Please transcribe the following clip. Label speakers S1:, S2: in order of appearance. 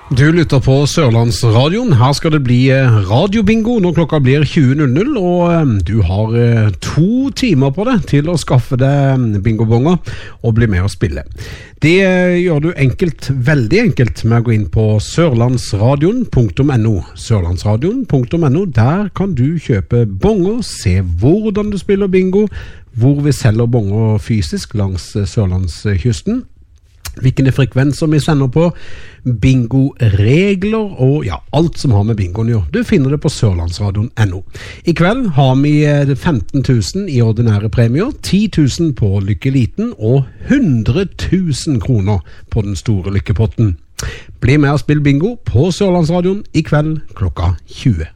S1: Du lytter på Sørlandsradioen. Her skal det bli radiobingo når klokka blir 20.00, og du har 2 timer på det til å skaffe deg bingobonger og bli med og spille. Det gjør du enkelt, veldig enkelt, med å gå inn på sørlandsradion.no. Sørlandsradion.no, der kan du kjøpe bonger, se hvordan du spiller bingo, hvor vi selger bonger fysisk langs Sørlandskysten, hvilke frekvenser vi sender på, bingo-regler og ja, alt som har med bingoen å gjøre. Du finner det på sørlandsradion.no. I kveld har vi 15 000 i ordinære premier, 10 000 på Lykkeliten og 100 000 kroner på den store lykkepotten. Bli med og spill bingo på Sørlandsradion i kveld klokka 20.